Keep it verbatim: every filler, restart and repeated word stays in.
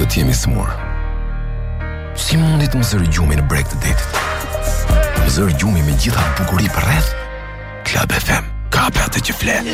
do t'jemi smur. Si mundit më zërë gjumi në breg të detit? Më zërë gjumi me gjitha bukuri për rreth? Club F M, kape atë që flet.